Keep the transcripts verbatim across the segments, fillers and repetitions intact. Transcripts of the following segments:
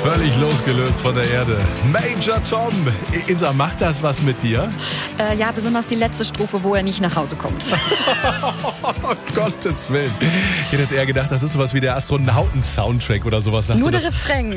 Völlig losgelöst von der Erde. Major Tom. Insa, macht das was mit dir? Äh, ja, besonders die letzte Strophe, wo er nicht nach Hause kommt. Oh, Gottes Willen. Ich hätte jetzt eher gedacht, das ist sowas wie der Astronauten-Soundtrack oder sowas. Hast Nur du der Refrain.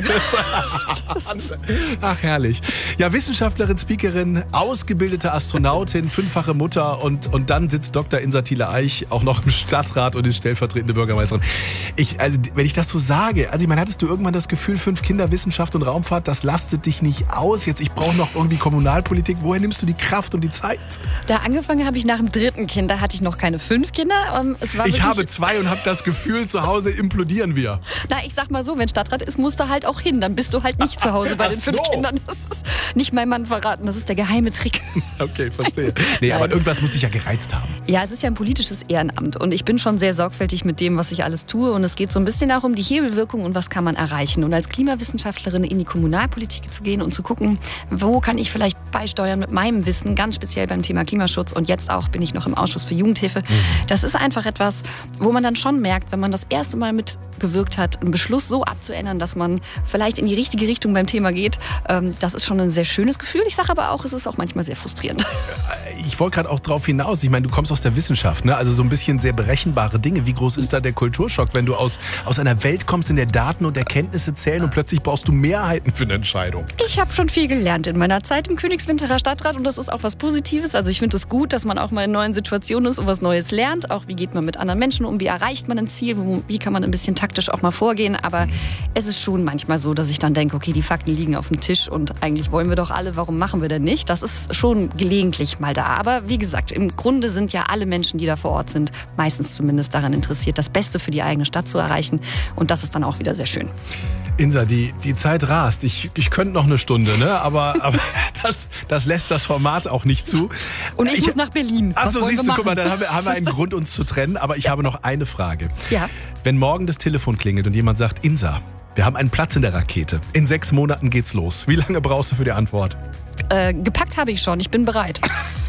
Ach, herrlich. Ja, Wissenschaftlerin, Speakerin, ausgebildete Astronautin, fünffache Mutter und, und dann sitzt Doktor Insa Thiele-Eich auch noch im Stadtrat und ist stellvertretende Bürgermeisterin. Ich, also, wenn ich das so sage, also ich meine, hattest du irgendwann das Gefühl, fünf Kinder, Wissenschaft und Raumfahrt, das lastet dich nicht aus? Jetzt, ich brauche noch irgendwie Kommunalpolitik. Woher nimmst du die Kraft und die Zeit? Da angefangen habe ich nach dem dritten Kind. Da hatte ich noch keine fünf Kinder. Es war ich habe zwei und habe das Gefühl, zu Hause implodieren wir. Na, ich sag mal so, wenn Stadtrat ist, musst du halt auch hin. Dann bist du halt nicht zu Hause bei den fünf so. Kindern. Das ist nicht mein Mann verraten. Das ist der geheime Trick. Okay, verstehe. Nee, aber irgendwas muss dich ja gereizt haben. Ja, es ist ja ein politisches Ehrenamt. Und ich bin schon sehr sorgfältig mit dem, was ich alles tue. Und es geht so ein bisschen auch um die Hebelwirkung und was kann man erreichen. Und als Klimawissenschaftlerin in die Kommunalpolitik zu gehen und zu gucken, wo kann ich vielleicht beisteuern mit meinem Wissen, ganz speziell beim Thema Klimaschutz. Und jetzt auch bin ich noch im Ausschuss für Jugendhilfe. Das ist einfach etwas, wo man dann schon merkt, wenn man das erste Mal mitgewirkt hat, einen Beschluss so abzuändern, dass man vielleicht in die richtige Richtung beim Thema geht. Das ist schon ein sehr schönes Gefühl. Ich sage aber auch, es ist auch manchmal sehr frustrierend. Ich wollte gerade auch drauf hinaus. Ich meine, du kommst aus der Wissenschaft, ne? Also so ein bisschen sehr berechenbare Dinge. Wie groß ist da der Kulturschock, wenn du aus, aus einer Welt kommst, in der Daten und Erkenntnisse zählen und plötzlich brauchst du Mehrheiten für eine Entscheidung? Ich habe schon viel gelernt in meiner Zeit im Königswinterer Stadtrat und das ist auch was Positives. Also ich finde es gut, dass man auch mal in neuen Situationen ist und was Neues lernt. Auch wie geht man mit anderen Menschen um, wie erreicht man ein Ziel, wie kann man ein bisschen taktisch auch mal vorgehen. Aber es ist schon manchmal so, dass ich dann denke, okay, die Fakten liegen auf dem Tisch und eigentlich wollen wir doch alle, warum machen wir denn nicht? Das ist schon gelegentlich mal da. Aber wie gesagt, im Grunde sind ja alle Menschen, die da vor Ort sind, meistens zumindest daran interessiert, das Beste für die eigene Stadt zu erreichen. Und das ist dann auch wieder sehr schön. Insa, die, die Zeit rast. Ich, ich könnte noch eine Stunde, ne? aber, aber das, das lässt das Format auch nicht zu. Und ich, ich muss nach Berlin. Achso, siehst du, machen? guck mal, dann haben wir, haben wir einen Grund, uns zu trennen. Aber ich ja. habe noch eine Frage. Ja. Wenn morgen das Telefon klingelt und jemand sagt, Insa, wir haben einen Platz in der Rakete. In sechs Monaten geht's los. Wie lange brauchst du für die Antwort? Äh, gepackt habe ich schon. Ich bin bereit.